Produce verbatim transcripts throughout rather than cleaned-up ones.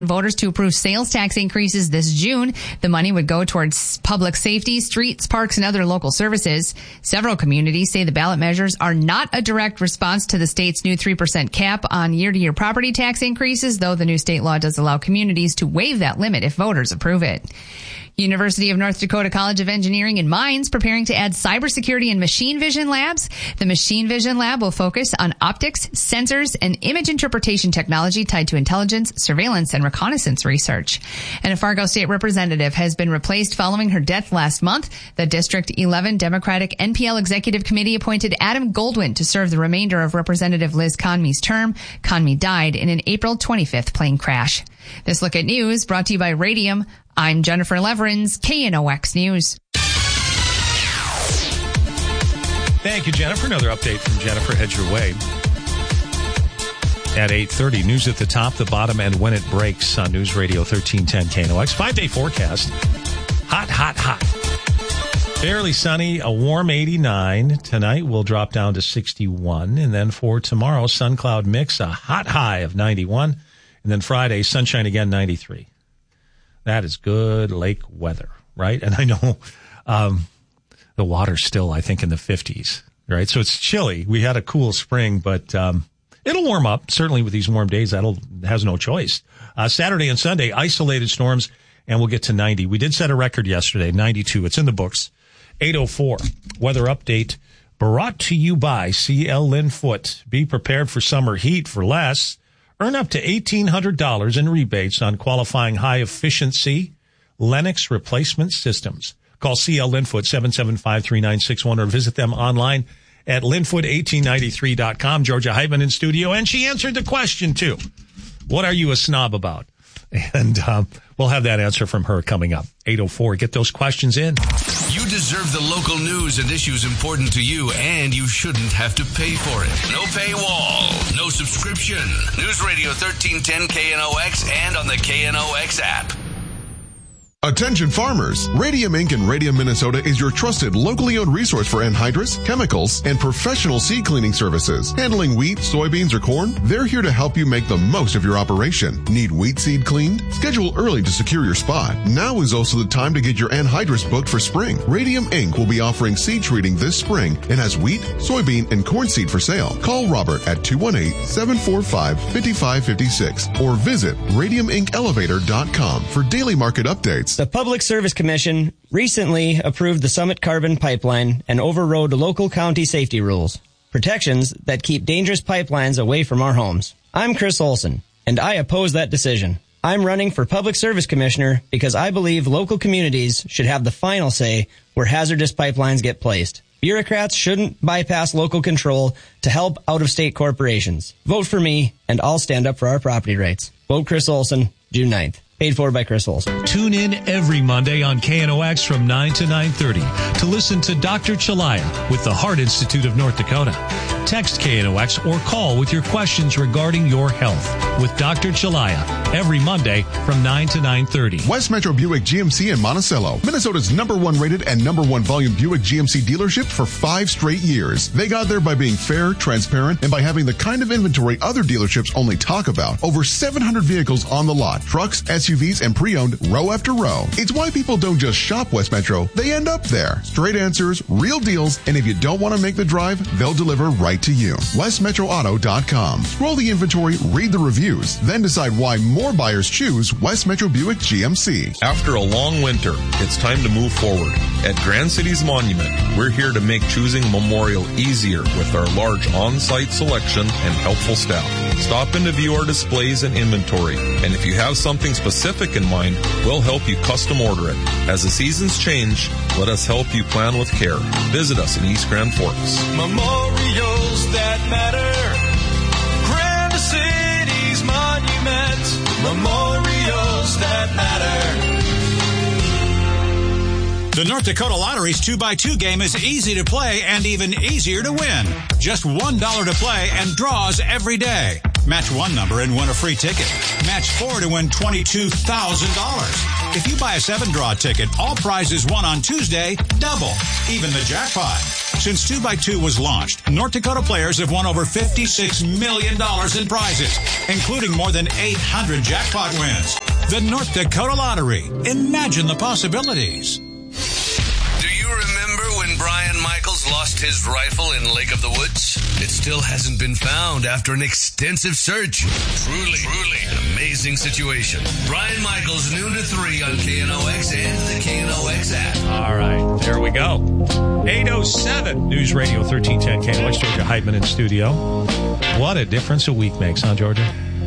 voters to approve sales tax increases this June. The money would go towards public safety, streets, parks, and other local services. Several communities say the ballot measures are not a direct response to the state's new three percent cap on year-to-year property tax increases, though the new state law does allow communities to waive that limit if voters approve it. University of North Dakota College of Engineering and Mines preparing to add cybersecurity and machine vision labs. The machine vision lab will focus on optics, sensors, and image interpretation technology tied to intelligence, surveillance, and reconnaissance research. And a Fargo state representative has been replaced following her death last month. The District eleven Democratic N P L Executive Committee appointed Adam Goldwyn to serve the remainder of Representative Liz Conmey's term. Conmey died in an April twenty-fifth plane crash. This Look at News brought to you by Radium. I'm Jennifer Leverins, K N O X News. Thank you, Jennifer. Another update from Jennifer heads your way. At eight thirty, news at the top, the bottom, and when it breaks on News Radio thirteen ten K N O X. Five-day forecast. Hot, hot, hot. Fairly sunny, a warm eighty-nine. Tonight we'll drop down to sixty-one. And then for tomorrow, sun cloud mix, a hot high of ninety-one. And then Friday, sunshine again, ninety-three. That is good lake weather, right? And I know um, the water's still, I think, in the fifties, right? So it's chilly. We had a cool spring, but um, it'll warm up. Certainly with these warm days, that'll has no choice. Uh, Saturday and Sunday, isolated storms, and we'll get to ninety. We did set a record yesterday, ninety-two. It's in the books. eight oh four, weather update brought to you by C L Linfoot. Be prepared for summer heat for less. Earn up to eighteen hundred dollars in rebates on qualifying high-efficiency Lennox replacement systems. Call C L Linfoot, seven seven five, three nine six one, or visit them online at linfoot eighteen ninety-three dot com. Georgia Heitman in studio, and she answered the question, too. What are you a snob about? And um, we'll have that answer from her coming up. eight oh four, get those questions in. You deserve the local news and issues important to you, and you shouldn't have to pay for it. No paywall, no subscription. News Radio thirteen ten K N O X and on the K N O X app. Attention farmers! Radium Incorporated in Radium, Minnesota is your trusted locally owned resource for anhydrous, chemicals, and professional seed cleaning services. Handling wheat, soybeans, or corn, they're here to help you make the most of your operation. Need wheat seed cleaned? Schedule early to secure your spot. Now is also the time to get your anhydrous booked for spring. Radium Incorporated will be offering seed treating this spring and has wheat, soybean, and corn seed for sale. Call Robert at two one eight, seven four five, five five five six or visit radium inc elevator dot com for daily market updates. The Public Service Commission recently approved the Summit Carbon Pipeline and overrode local county safety rules, protections that keep dangerous pipelines away from our homes. I'm Chris Olson, and I oppose that decision. I'm running for Public Service Commissioner because I believe local communities should have the final say where hazardous pipelines get placed. Bureaucrats shouldn't bypass local control to help out-of-state corporations. Vote for me, and I'll stand up for our property rights. Vote Chris Olson, June ninth. Paid for by Chris Olson. Tune in every Monday on K N O X from nine to nine thirty to listen to Doctor Chalaya with the Heart Institute of North Dakota. Text K N O X or call with your questions regarding your health with Doctor Chalaya every Monday from nine to nine thirty. West Metro Buick G M C in Monticello, Minnesota's number one rated and number one volume Buick G M C dealership for five straight years. They got there by being fair, transparent, and by having the kind of inventory other dealerships only talk about. Over seven hundred vehicles on the lot, trucks, S U Vs, and pre-owned row after row. It's why people don't just shop West Metro, they end up there. Straight answers, real deals, and if you don't want to make the drive, they'll deliver right to you. west metro auto dot com. Scroll the inventory, read the reviews, then decide why more buyers choose West Metro Buick G M C. After a long winter, it's time to move forward. At Grand Cities Monument, we're here to make choosing Memorial easier with our large on-site selection and helpful staff. Stop in to view our displays and inventory, and if you have something specific in mind, we'll help you custom order it. As the seasons change, let us help you plan with care. Visit us in East Grand Forks. Memorials that matter. Grand Cities Monument. Memorials that matter. The North Dakota Lottery's two by two game is easy to play and even easier to win. Just one dollar to play and draws every day. Match one number and win a free ticket. Match four to win twenty-two thousand dollars. If you buy a seven draw ticket, all prizes won on Tuesday double, even the jackpot. Since two by two was launched, North Dakota players have won over fifty-six million dollars in prizes, including more than eight hundred jackpot wins. The North Dakota Lottery. Imagine the possibilities. Do you remember when Brian Michaels lost his rifle in Lake of the Woods? It still hasn't been found after an extensive search. Truly, truly an amazing situation. Brian Michaels, noon to three on K N O X and the K N O X app. All right, there we go. eight oh seven News Radio thirteen ten K N O X. Georgia Heidman in studio. What a difference a week makes, huh, Georgia?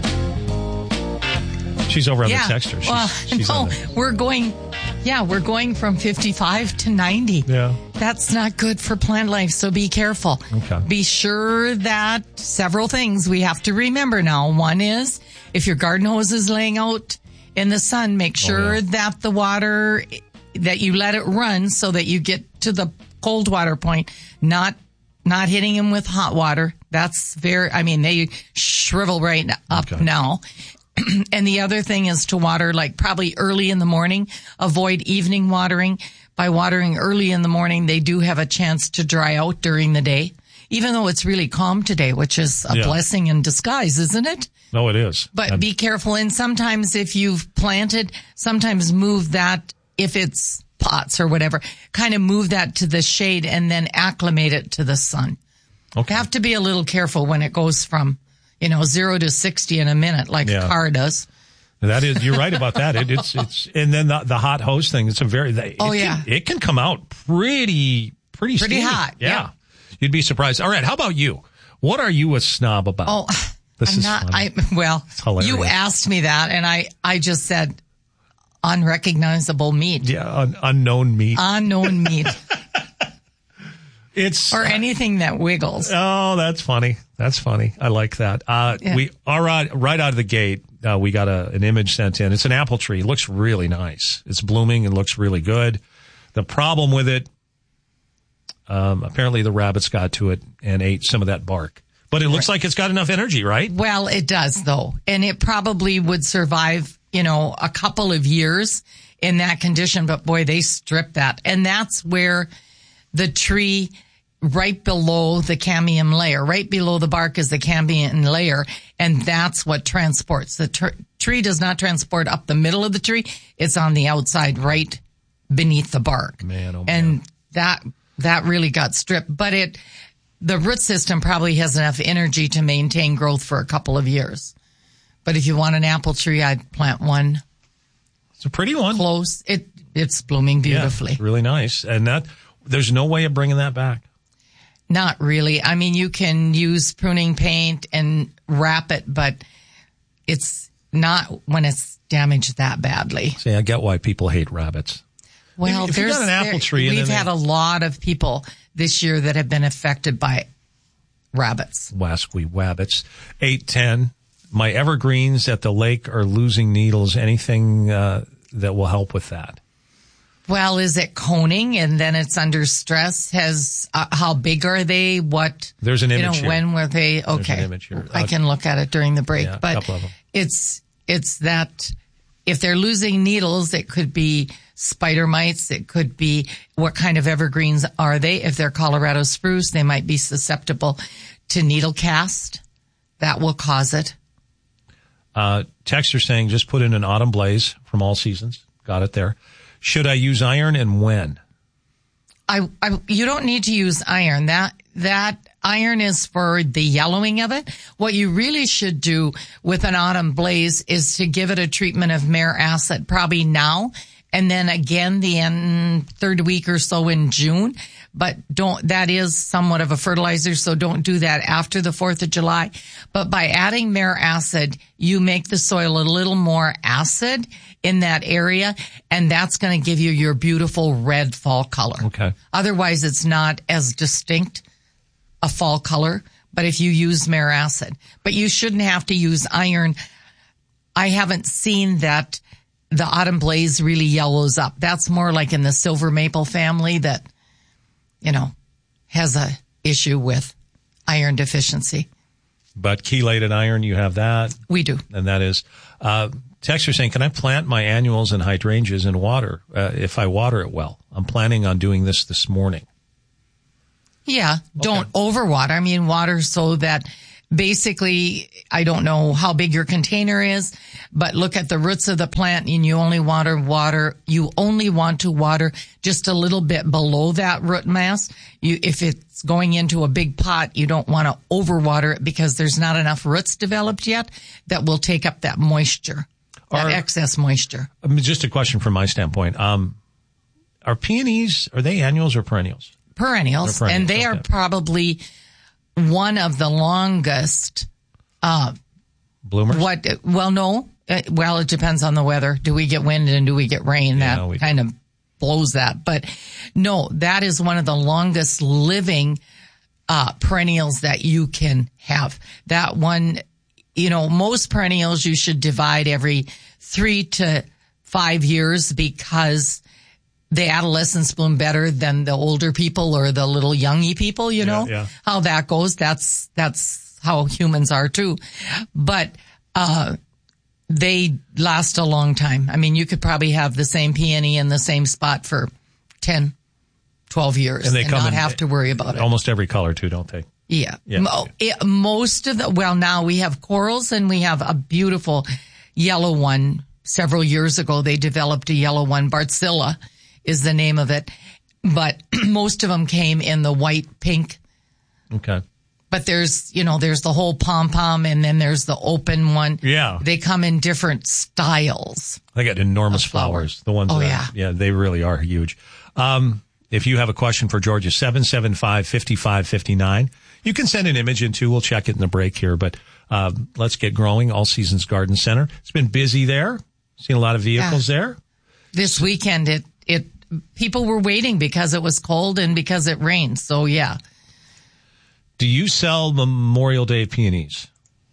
She's over on yeah. the texter. She's, well, she's no, on the... we're going, yeah, we're going from fifty-five to ninety. Yeah. That's not good for plant life, so be careful. Okay. Be sure that several things we have to remember now. One is, if your garden hose is laying out in the sun, make sure oh, yeah. that the water, that you let it run so that you get to the cold water point, not not hitting them with hot water. That's very, I mean, they shrivel right up Okay. now. And the other thing is to water like probably early in the morning. Avoid evening watering. By watering early in the morning, they do have a chance to dry out during the day, even though it's really calm today, which is a Yeah. blessing in disguise, isn't it? No, it is. But And- be careful. And sometimes if you've planted, sometimes move that, if it's pots or whatever, kind of move that to the shade and then acclimate it to the sun. Okay. Have to be a little careful when it goes from, you know, zero to sixty in a minute, like Yeah. a car does. That is, you're right about that. It, it's, it's, and then the, the hot hose thing. It's a very, it Oh, can, yeah. it can come out pretty, pretty, Pretty steamy. hot, Yeah. yeah. You'd be surprised. All right. How about you? What are you a snob about? Oh, This I'm is not, funny. I, well, hilarious. you asked me that and I, I just said unrecognizable meat, yeah. Un, unknown meat. unknown meat, it's, or anything that wiggles. oh, that's funny. That's funny. I like that. Uh, Yeah. we are right, right out of the gate. Uh, we got a, an image sent in. It's an apple tree. It looks really nice. It's blooming and looks really good. The problem with it, um, apparently the rabbits got to it and ate some of that bark. But it looks like it's got enough energy, right? Well, it does though. And it probably would survive, you know, a couple of years in that condition. But boy, they strip that. And that's where the tree right below the cambium layer, right below the bark is the cambium layer. And that's what transports. The tr- tree does not transport up the middle of the tree. It's on the outside, right beneath the bark. Man, oh man. And that, that really got stripped. But it, the root system probably has enough energy to maintain growth for a couple of years. But if you want an apple tree, I'd plant one It's a pretty one. close. It, it's blooming beautifully. Yeah, it's really nice. And that, there's no way of bringing that back. Not really. I mean, you can use pruning paint and wrap it, but it's not when it's damaged that badly. See, I get why people hate rabbits. Well, If you there's got an apple there- tree and we've then had they- a lot of people this year that have been affected by rabbits. Wasqui wabbits. eight ten. My evergreens at the lake are losing needles. Anything uh, that will help with that? Well, is it coning and then it's under stress? Has uh, how big are they? What There's an you image know, here. when were they? an Okay, image here. I can look at it during the break. Yeah, a but couple of them. it's it's that if they're losing needles, it could be spider mites. It could be what kind of evergreens are they? If they're Colorado spruce, they might be susceptible to needle cast. That will cause it. Uh, texter saying just put in an autumn blaze from All Seasons. Got it there. Should I use iron and when? I, I, you don't need to use iron. That, that iron is for the yellowing of it. What you really should do with an autumn blaze is to give it a treatment of mare acid, probably now, and then again the end, third week or so in June. But don't, that is somewhat of a fertilizer, so don't do that after the fourth of July. But by adding mare acid, you make the soil a little more acid in that area, and that's going to give you your beautiful red fall color. Okay. Otherwise, it's not as distinct a fall color, but if you use mare acid. But you shouldn't have to use iron. I haven't seen that the autumn blaze really yellows up. That's more like in the silver maple family that, you know, has a issue with iron deficiency. But chelated iron, you have that. We do. And that is, uh, texter saying, can I plant my annuals and hydrangeas in water uh, if I water it well? I'm planning on doing this this morning. Yeah, don't overwater. I mean, water so that basically, I don't know how big your container is, but look at the roots of the plant and you only water water. You only want to water just a little bit below that root mass. You, if it's going into a big pot, you don't want to overwater it because there's not enough roots developed yet that will take up that moisture, that Are, excess moisture. I mean, just a question from my standpoint. Um, are peonies, are they annuals or perennials? Perennials, perennials, and they okay. are probably one of the longest. Uh, Bloomers? What? Well, no. Uh, well, it depends on the weather. Do we get wind and do we get rain? Yeah, That no, we kind of blows that. But no, that is one of the longest living uh, perennials that you can have. That one, you know, most perennials you should divide every three to five years because the adolescents bloom better than the older people or the little youngy people, you know, yeah, yeah. how that goes. That's, that's how humans are too. But, uh, they last a long time. I mean, you could probably have the same peony in the same spot for ten, twelve years And they and come not in have to worry about it. Almost every color too, don't they? Yeah. Yeah. Mo- it, most of the, well, now we have corals and we have a beautiful yellow one. Several years ago, they developed a yellow one. Bartzilla is the name of it. But most of them came in the white, pink. Okay. But there's, you know, there's the whole pom-pom and then there's the open one. Yeah. They come in different styles. They got enormous Of flowers. flowers. The ones Oh, that, yeah. yeah, they really are huge. Um, if you have a question for Georgia, seven seven five, five five five nine. You can send an image in too. We'll check it in the break here, but, um, let's get growing. All Seasons Garden Center. It's been busy there. Seen a lot of vehicles Yeah. there. This weekend, it, it, people were waiting because it was cold and because it rained. So yeah. Do you sell Memorial Day peonies?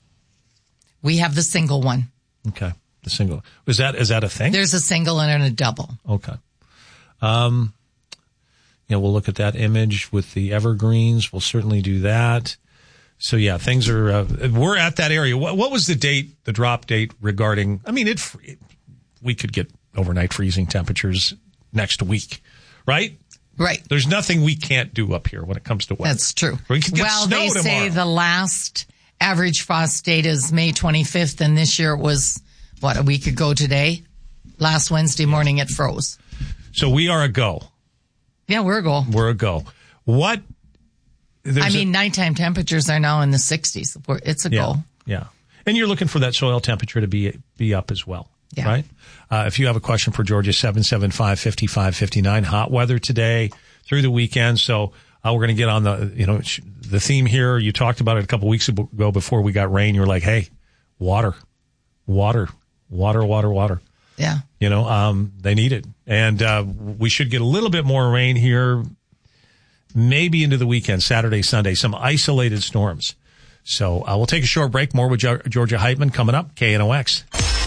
We have the single one. Okay. The single. Is that, is that a thing? There's a single and a double. Okay. Um, yeah, we'll look at that image with the evergreens. We'll certainly do that. So yeah, things are, uh, we're at that area. What, what was the date, the drop date regarding, I mean, it, we could get overnight freezing temperatures next week, right? Right. There's nothing we can't do up here when it comes to weather. That's true. We could get well, snow they tomorrow. say the last average frost date is May twenty-fifth, and this year it was, what, a week ago today? Last Wednesday morning it froze. So we are a go. Yeah, we're a go. We're a go. What? I mean, a, nighttime temperatures are now in the sixties. It's a yeah, go. Yeah. And you're looking for that soil temperature to be be up as well. Yeah. Right? Uh, if you have a question for Georgia, seven seven five, five five five nine. Hot weather today through the weekend. So uh, we're going to get on the, you know, the theme here. You talked about it a couple weeks ago before we got rain. You were like, hey, water, water, water, water, water. Yeah. You know, um, they need it. And uh, we should get a little bit more rain here, maybe into the weekend, Saturday, Sunday, some isolated storms. So uh, we'll take a short break. More with Georgia Heitman coming up, K N O X.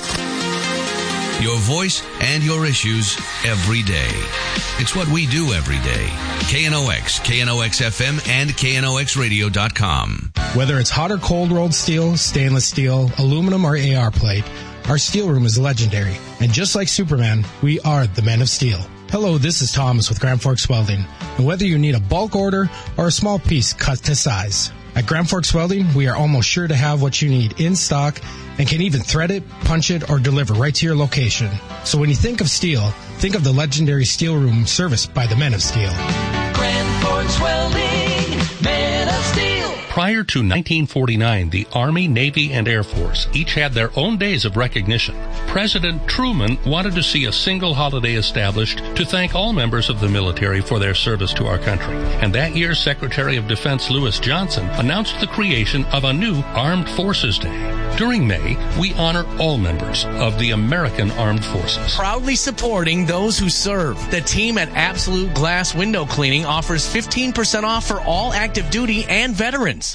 Your voice and your issues every day. It's what we do every day. K N O X, K N O X F M, and K N O X radio dot com. Whether it's hot or cold rolled steel, stainless steel, aluminum, or A R plate, our steel room is legendary. And just like Superman, we are the Men of Steel. Hello, this is Thomas with Grand Forks Welding. And whether you need a bulk order or a small piece cut to size, at Grand Forks Welding, we are almost sure to have what you need in stock and can even thread it, punch it, or deliver right to your location. So when you think of steel, think of the legendary steel room serviced by the Men of Steel. Grand Forks Welding, Men of Steel. Prior to nineteen forty-nine, the Army, Navy, and Air Force each had their own days of recognition. President Truman wanted to see a single holiday established to thank all members of the military for their service to our country. And that year, Secretary of Defense Lewis Johnson announced the creation of a new Armed Forces Day. During May, we honor all members of the American Armed Forces. Proudly supporting those who serve. The team at Absolute Glass Window Cleaning offers fifteen percent off for all active duty and veterans.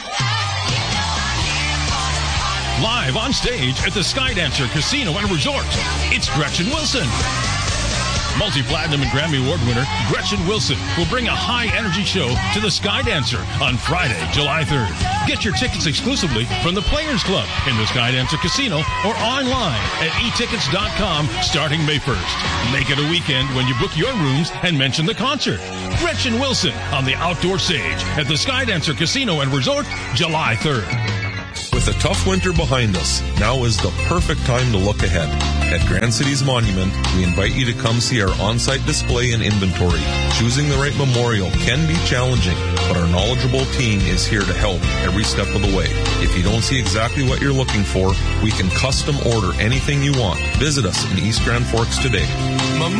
Live on stage at the Skydancer Casino and Resort, it's Gretchen Wilson. Multi-platinum and Grammy Award winner Gretchen Wilson will bring a high-energy show to the Sky Dancer on Friday, July third. Get your tickets exclusively from the Players Club in the Sky Dancer Casino or online at e tickets dot com starting May first. Make it a weekend when you book your rooms and mention the concert. Gretchen Wilson on the outdoor stage at the Sky Dancer Casino and Resort, July third. With a tough winter behind us, now is the perfect time to look ahead. At Grand Cities Monument, we invite you to come see our on-site display and inventory. Choosing the right memorial can be challenging, but our knowledgeable team is here to help every step of the way. If you don't see exactly what you're looking for, we can custom order anything you want. Visit us in East Grand Forks today.